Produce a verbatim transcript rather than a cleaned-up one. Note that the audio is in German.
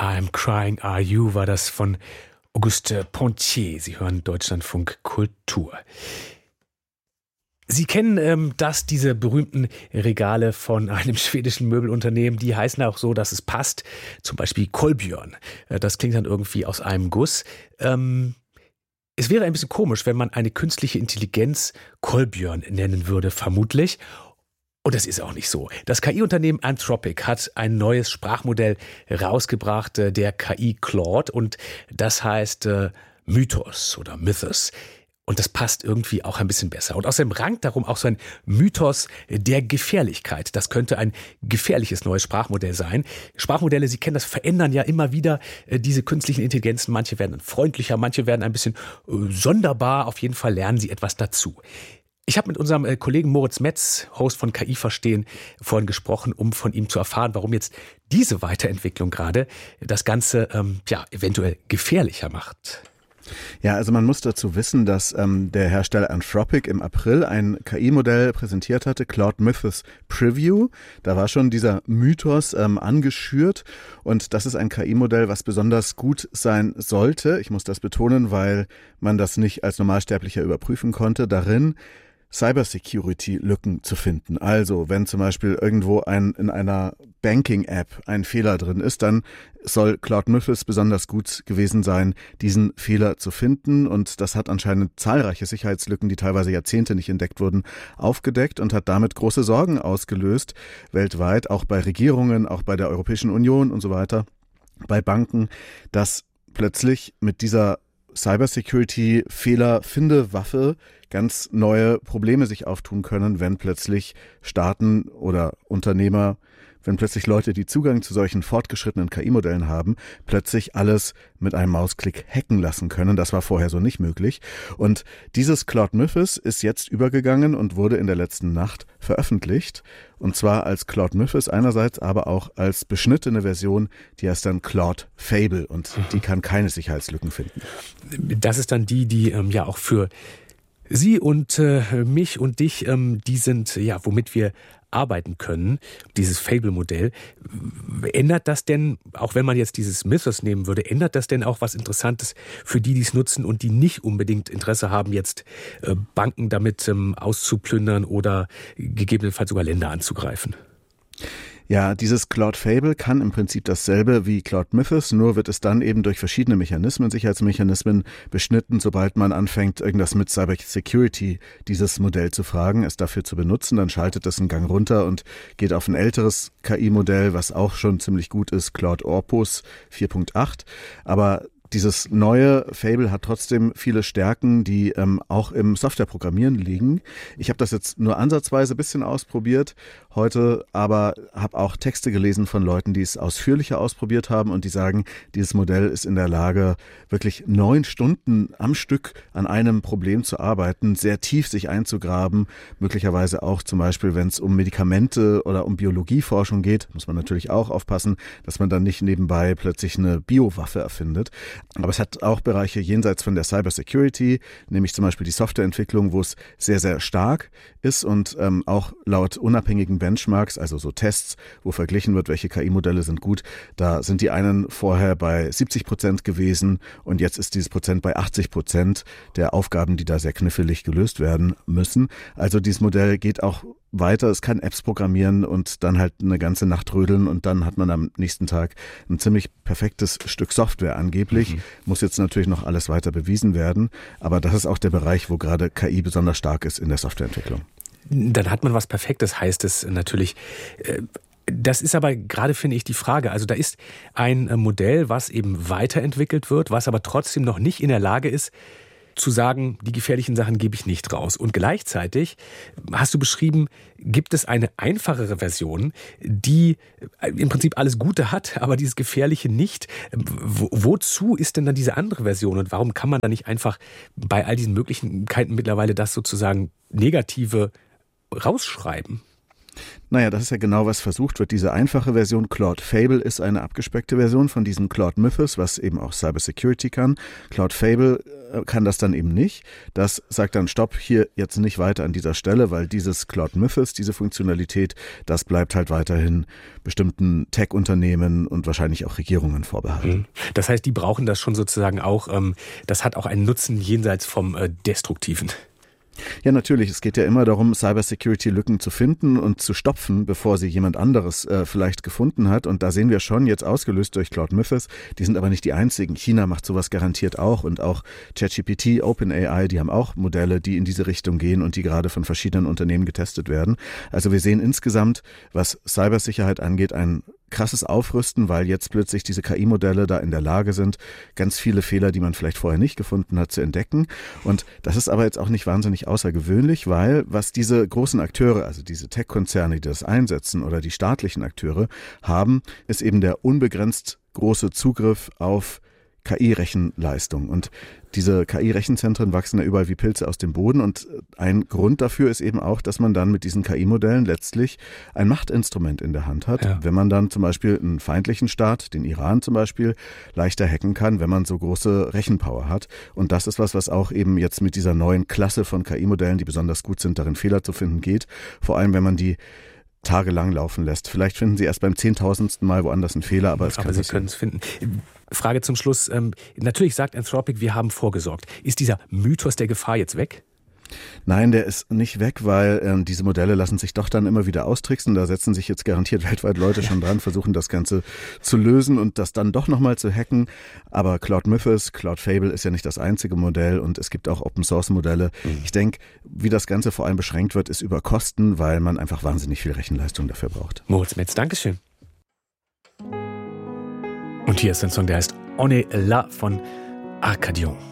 I'm Crying Are You war das von Auguste Pontier. Sie hören Deutschlandfunk Kultur. Sie kennen ähm, das, diese berühmten Regale von einem schwedischen Möbelunternehmen, die heißen auch so, dass es passt. Zum Beispiel Kolbjörn. Äh, das klingt dann irgendwie aus einem Guss. Ähm, es wäre ein bisschen komisch, wenn man eine künstliche Intelligenz Kolbjörn nennen würde, vermutlich. Und das ist auch nicht so. Das K I-Unternehmen Anthropic hat ein neues Sprachmodell rausgebracht, äh, der K I Claude. Und das heißt äh, Mythos oder Mythos. Und das passt irgendwie auch ein bisschen besser. Und außerdem rankt darum auch so ein Mythos der Gefährlichkeit. Das könnte ein gefährliches neues Sprachmodell sein. Sprachmodelle, Sie kennen das, verändern ja immer wieder äh, diese künstlichen Intelligenzen. Manche werden freundlicher, manche werden ein bisschen äh, sonderbar. Auf jeden Fall lernen sie etwas dazu. Ich habe mit unserem äh, Kollegen Moritz Metz, Host von K I Verstehen, vorhin gesprochen, um von ihm zu erfahren, warum jetzt diese Weiterentwicklung gerade das Ganze ähm, ja, eventuell gefährlicher macht. Ja, also man muss dazu wissen, dass ähm, der Hersteller Anthropic im April ein K I-Modell präsentiert hatte, Claude Mythos Preview. Da war schon dieser Mythos ähm, angeschürt und das ist ein K I-Modell, was besonders gut sein sollte. Ich muss das betonen, weil man das nicht als Normalsterblicher überprüfen konnte. Darin Cybersecurity-Lücken zu finden. Also, wenn zum Beispiel irgendwo ein, in einer Banking-App ein Fehler drin ist, dann soll Claude Mythos besonders gut gewesen sein, diesen Fehler zu finden. Und das hat anscheinend zahlreiche Sicherheitslücken, die teilweise Jahrzehnte nicht entdeckt wurden, aufgedeckt und hat damit große Sorgen ausgelöst, weltweit, auch bei Regierungen, auch bei der Europäischen Union und so weiter, bei Banken, dass plötzlich mit dieser Cybersecurity-Fehler-Finde-Waffe ganz neue Probleme sich auftun können, wenn plötzlich Staaten oder Unternehmer, wenn plötzlich Leute, die Zugang zu solchen fortgeschrittenen K I-Modellen haben, plötzlich alles mit einem Mausklick hacken lassen können. Das war vorher so nicht möglich. Und dieses Claude Mythos ist jetzt übergegangen und wurde in der letzten Nacht veröffentlicht. Und zwar als Claude Mythos einerseits, aber auch als beschnittene Version, die heißt dann Claude Fable und die kann keine Sicherheitslücken finden. Das ist dann die, die ähm, ja auch für Sie und äh, mich und dich, ähm, die sind, ja, womit wir arbeiten können, dieses Fable-Modell. Ändert das denn, auch wenn man jetzt dieses Mythos nehmen würde, ändert das denn auch was Interessantes für die, die es nutzen und die nicht unbedingt Interesse haben, jetzt äh, Banken damit ähm, auszuplündern oder gegebenenfalls sogar Länder anzugreifen? Ja, dieses Claude Fable kann im Prinzip dasselbe wie Claude Mythos, nur wird es dann eben durch verschiedene Mechanismen, Sicherheitsmechanismen beschnitten, sobald man anfängt, irgendwas mit Cyber Security dieses Modell zu fragen, es dafür zu benutzen, dann schaltet es einen Gang runter und geht auf ein älteres K I-Modell, was auch schon ziemlich gut ist, Claude Opus vier Punkt acht, aber dieses neue Fable hat trotzdem viele Stärken, die ähm, auch im Softwareprogrammieren liegen. Ich habe das jetzt nur ansatzweise ein bisschen ausprobiert heute, aber habe auch Texte gelesen von Leuten, die es ausführlicher ausprobiert haben und die sagen, dieses Modell ist in der Lage, wirklich neun Stunden am Stück an einem Problem zu arbeiten, sehr tief sich einzugraben, möglicherweise auch zum Beispiel, wenn es um Medikamente oder um Biologieforschung geht, muss man natürlich auch aufpassen, dass man dann nicht nebenbei plötzlich eine Biowaffe erfindet. Aber es hat auch Bereiche jenseits von der Cybersecurity, nämlich zum Beispiel die Softwareentwicklung, wo es sehr, sehr stark ist und ähm, auch laut unabhängigen Benchmarks, also so Tests, wo verglichen wird, welche K I-Modelle sind gut, da sind die einen vorher bei siebzig Prozent gewesen und jetzt ist dieses Prozent bei achtzig Prozent der Aufgaben, die da sehr knifflig gelöst werden müssen. Also dieses Modell geht auch weiter, es kann Apps programmieren und dann halt eine ganze Nacht rödeln und dann hat man am nächsten Tag ein ziemlich perfektes Stück Software angeblich. Mhm. Muss jetzt natürlich noch alles weiter bewiesen werden, aber das ist auch der Bereich, wo gerade K I besonders stark ist in der Softwareentwicklung. Dann hat man was Perfektes, heißt es natürlich. Das ist aber gerade, finde ich, die Frage. Also da ist ein Modell, was eben weiterentwickelt wird, was aber trotzdem noch nicht in der Lage ist, zu sagen, die gefährlichen Sachen gebe ich nicht raus. Und gleichzeitig, hast du beschrieben, gibt es eine einfachere Version, die im Prinzip alles Gute hat, aber dieses Gefährliche nicht. Wo, wozu ist denn dann diese andere Version und warum kann man da nicht einfach bei all diesen Möglichkeiten mittlerweile das sozusagen Negative rausschreiben? Naja, das ist ja genau, was versucht wird. Diese einfache Version Claude Fable ist eine abgespeckte Version von diesem Claude Mythos, was eben auch Cybersecurity kann. Claude Fable kann das dann eben nicht. Das sagt dann, stopp, hier jetzt nicht weiter an dieser Stelle, weil dieses Claude Mythos, diese Funktionalität, das bleibt halt weiterhin bestimmten Tech-Unternehmen und wahrscheinlich auch Regierungen vorbehalten. Das heißt, die brauchen das schon sozusagen auch, ähm, das hat auch einen Nutzen jenseits vom äh, Destruktiven. Ja, natürlich. Es geht ja immer darum, Cybersecurity-Lücken zu finden und zu stopfen, bevor sie jemand anderes äh, vielleicht gefunden hat. Und da sehen wir schon, jetzt ausgelöst durch Claude Mythos, die sind aber nicht die einzigen. China macht sowas garantiert auch und auch ChatGPT, OpenAI, die haben auch Modelle, die in diese Richtung gehen und die gerade von verschiedenen Unternehmen getestet werden. Also wir sehen insgesamt, was Cybersicherheit angeht, ein krasses Aufrüsten, weil jetzt plötzlich diese K I-Modelle da in der Lage sind, ganz viele Fehler, die man vielleicht vorher nicht gefunden hat, zu entdecken. Und das ist aber jetzt auch nicht wahnsinnig außergewöhnlich, weil was diese großen Akteure, also diese Tech-Konzerne, die das einsetzen oder die staatlichen Akteure haben, ist eben der unbegrenzt große Zugriff auf K I-Rechenleistung. Und diese K I-Rechenzentren wachsen ja überall wie Pilze aus dem Boden. Und ein Grund dafür ist eben auch, dass man dann mit diesen K I-Modellen letztlich ein Machtinstrument in der Hand hat. Ja. Wenn man dann zum Beispiel einen feindlichen Staat, den Iran zum Beispiel, leichter hacken kann, wenn man so große Rechenpower hat. Und das ist was, was auch eben jetzt mit dieser neuen Klasse von K I-Modellen, die besonders gut sind, darin Fehler zu finden, geht. Vor allem, wenn man die tagelang laufen lässt. Vielleicht finden Sie erst beim zehntausendsten Mal woanders einen Fehler, aber es kann Aber Sie können es finden. Frage zum Schluss. Ähm, natürlich sagt Anthropic, wir haben vorgesorgt. Ist dieser Mythos der Gefahr jetzt weg? Nein, der ist nicht weg, weil ähm, diese Modelle lassen sich doch dann immer wieder austricksen. Da setzen sich jetzt garantiert weltweit Leute schon dran, versuchen das Ganze zu lösen und das dann doch nochmal zu hacken. Aber Claude Mythos, Claude Fable ist ja nicht das einzige Modell und es gibt auch Open-Source-Modelle. Mhm. Ich denke, wie das Ganze vor allem beschränkt wird, ist über Kosten, weil man einfach wahnsinnig viel Rechenleistung dafür braucht. Moritz Metz, Dankeschön. Und hier ist ein Song, der heißt On est là von Arcadion.